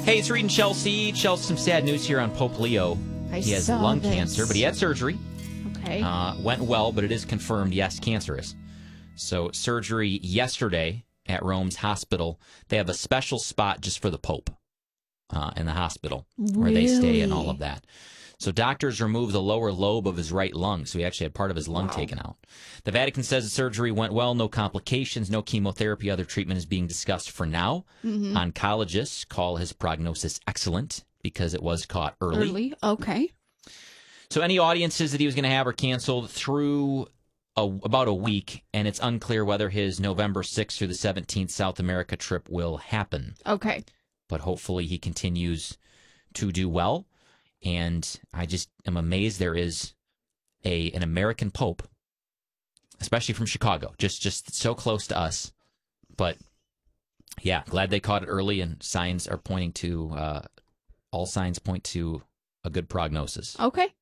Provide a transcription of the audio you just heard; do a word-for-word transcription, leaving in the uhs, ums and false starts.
Hey, it's Reed and Chelsea. Chelsea, some sad news here on Pope Leo. I he has saw lung this. cancer, but he had surgery. Okay. Uh, went well, but it is confirmed, yes, cancerous. So surgery yesterday at Rome's hospital. They have a special spot just for the Pope uh, in the hospital where they stay and all of that. So doctors removed the lower lobe of his right lung, so he actually had part of his lung Wow. taken out. The Vatican says the surgery went well, no complications, no chemotherapy, other treatment is being discussed for now. Mm-hmm. Oncologists call his prognosis excellent because it was caught early. Early. Okay. So any audiences that he was going to have are canceled through a, about a week, and it's unclear whether his November sixth through the seventeenth South America trip will happen. Okay. But hopefully he continues to do well. And I just am amazed there is a an American Pope, especially from Chicago, just just so close to us. But yeah, glad they caught it early, and signs are pointing to, uh, all signs point to a good prognosis. Okay.